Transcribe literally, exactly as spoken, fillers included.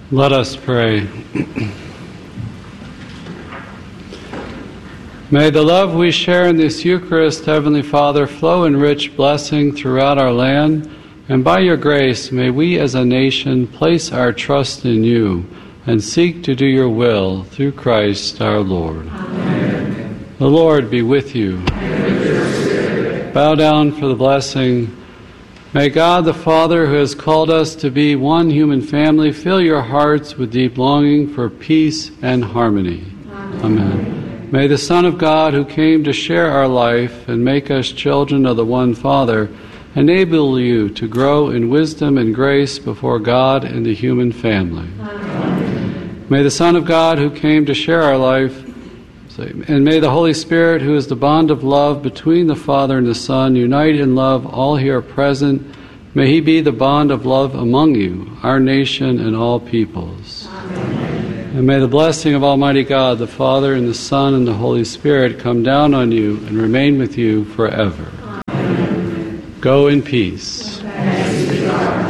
Let us pray. May the love we share in this Eucharist, Heavenly Father, flow in rich blessing throughout our land, and by your grace may we as a nation place our trust in you and seek to do your will through Christ our Lord. Amen. The Lord be with you. And with your spirit. Bow down for the blessing. May God the Father, who has called us to be one human family, fill your hearts with deep longing for peace and harmony. Amen. Amen. May the Son of God, who came to share our life and make us children of the one Father, enable you to grow in wisdom and grace before God and the human family. Amen. May the Son of God, who came to share our life, and may the Holy Spirit, who is the bond of love between the Father and the Son, unite in love all here present. May he be the bond of love among you, our nation, and all peoples. Amen. And may the blessing of Almighty God, the Father, and the Son, and the Holy Spirit come down on you and remain with you forever. Amen. Go in peace. Thanks be to God.